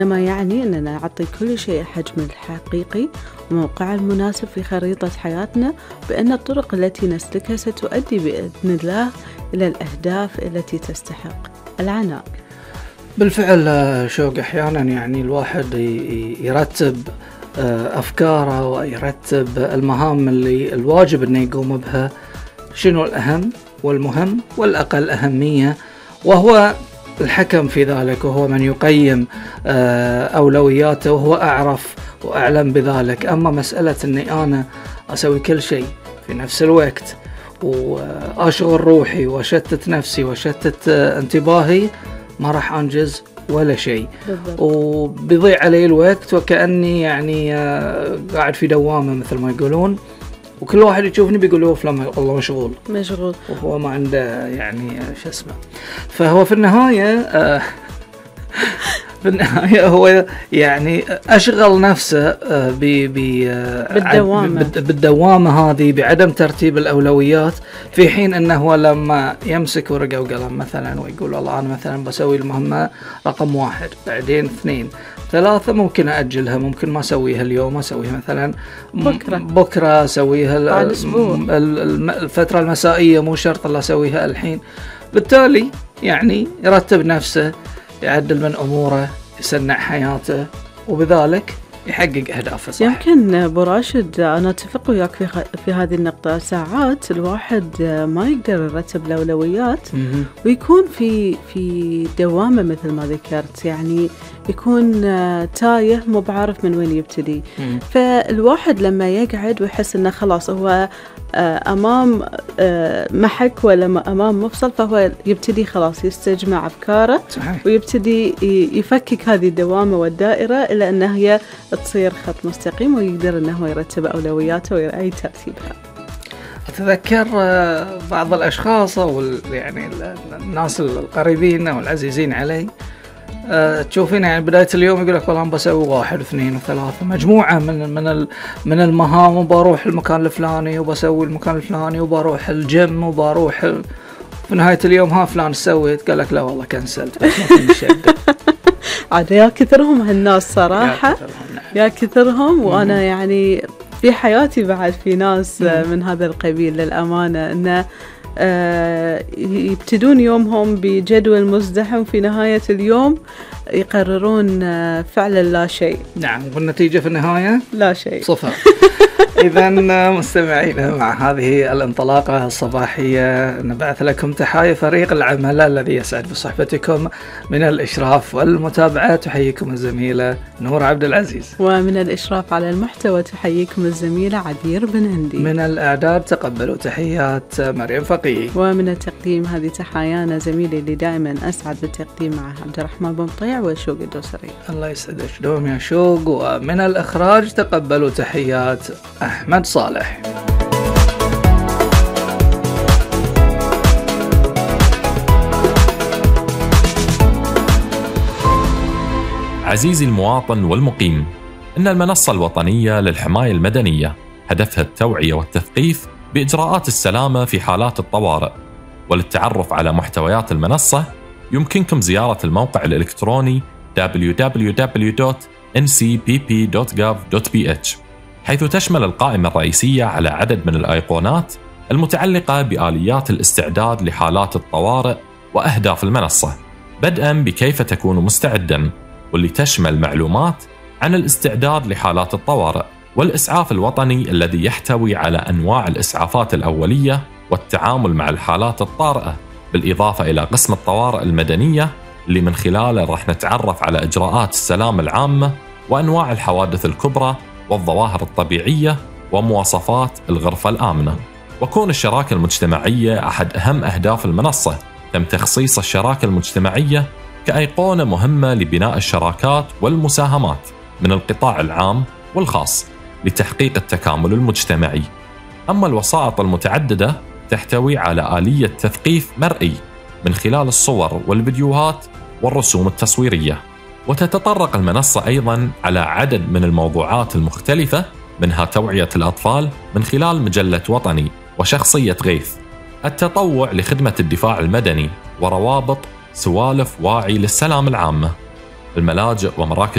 ما يعني أننا نعطي كل شيء حجمه الحقيقي وموقعه المناسب في خريطة حياتنا، بأن الطرق التي نسلكها ستؤدي بإذن الله إلى الأهداف التي تستحق العناء. بالفعل شوق أحيانا يعني الواحد يرتب أفكاره ويرتب المهام اللي الواجب أنه يقوم بها، شنو الأهم والمهم والأقل أهمية، وهو الحكم في ذلك، وهو من يقيم أولوياته، وهو أعرف وأعلم بذلك. أما مسألة أني أنا أسوي كل شيء في نفس الوقت وأشغل روحي وأشتت نفسي وأشتت انتباهي، ما راح أنجز ولا شيء، وبيضيع علي الوقت وكأني يعني قاعد في دوامة مثل ما يقولون، وكل واحد يشوفني بيقول له فلان الله مشغول وهو ما عنده يعني شو اسمه. فهو في النهاية هو يعني أشغل نفسه بالدوامة هذه بعدم ترتيب الأولويات، في حين أنه لما يمسك ورقة وقلم مثلا ويقول والله أنا مثلا بسوي المهمة رقم 1 بعدين 2 3 ممكن أأجلها، ممكن ما أسويها اليوم، أسويها مثلا بكرة أسويها الفترة المسائية، مو شرط الله أسويها الحين. بالتالي يعني يرتب نفسه، يعدل من أموره، يسنع حياته، وبذلك يحقق أهدافه صح. يمكن أبو راشد أنا أتفق وياك في هذه النقطة. ساعات الواحد ما يقدر يرتب الأولويات ويكون في دوامة مثل ما ذكرت، يعني يكون تايه مو بعارف من وين يبتدي. فالواحد لما يقعد ويحس إنه خلاص هو أمام محك ولا أمام مفصل، فهو يبتدي خلاص يستجمع أفكاره ويبتدي يفكك هذه الدوامة والدائرة إلى أنها هي تصير خط مستقيم، ويقدر أنه يرتب أولوياته ويرأي ترتيبها. أتذكر بعض الأشخاص أو يعني الناس القريبين أو العزيزين علي، تشوفين يعني بداية اليوم يقول لك والله أنا بسوي 1 و2 و3 مجموعة من المهام، وبروح المكان الفلاني وبسوي المكان الفلاني وبروح الجيم وبروح في نهاية اليوم ها فلان سويت، قال لك لا والله كنسلت بس ما كنت شدة. عاد يا كثرهم هالناس صراحة، يا كثرهم. وأنا يعني في حياتي بعد في ناس من هذا القبيل للأمانة، إنه يبتدون يومهم بجدول مزدحم، في نهاية اليوم يقررون فعلا لا شيء. نعم، والنتيجة في النهاية لا شيء، صفر. إذن مستمعين، مع هذه الانطلاقة الصباحية نبعث لكم تحايا فريق العمل الذي يسعد بصحبتكم. من الإشراف والمتابعة تحييكم الزميلة نور عبد العزيز، ومن الإشراف على المحتوى تحييكم الزميلة عبير بن هندي، من الإعداد تقبلوا تحيات مريم فقيه، ومن التقديم هذه تحايانا زميلي اللي دائما أسعد بالتقديم مع عبد الرحمن بن مطيع وشوق الدوسري. الله يسعدك دوم يا شوق. ومن الإخراج تقبلوا تحيات أحمد صالح. عزيزي المواطن والمقيم، إن المنصة الوطنية للحماية المدنية هدفها التوعية والتثقيف بإجراءات السلامة في حالات الطوارئ. وللتعرف على محتويات المنصة يمكنكم زيارة الموقع الإلكتروني www.ncpp.gov.bh، حيث تشمل القائمة الرئيسية على عدد من الأيقونات المتعلقة بآليات الاستعداد لحالات الطوارئ وأهداف المنصة، بدءاً بكيف تكون مستعداً، واللي تشمل معلومات عن الاستعداد لحالات الطوارئ، والإسعاف الوطني الذي يحتوي على أنواع الإسعافات الأولية والتعامل مع الحالات الطارئة، بالإضافة إلى قسم الطوارئ المدنية اللي من خلاله راح نتعرف على إجراءات السلامة العامة وأنواع الحوادث الكبرى والظواهر الطبيعية ومواصفات الغرفة الآمنة. وكون الشراكة المجتمعية أحد أهم أهداف المنصة، تم تخصيص الشراكة المجتمعية كأيقونة مهمة لبناء الشراكات والمساهمات من القطاع العام والخاص لتحقيق التكامل المجتمعي. أما الوسائط المتعددة تحتوي على آلية تثقيف مرئي من خلال الصور والفيديوهات والرسوم التصويرية. وتتطرق المنصة أيضاً على عدد من الموضوعات المختلفة، منها توعية الأطفال من خلال مجلة وطني وشخصية غيث، التطوع لخدمة الدفاع المدني، وروابط سوالف واعي للسلام العامة. الملاجئ ومراكز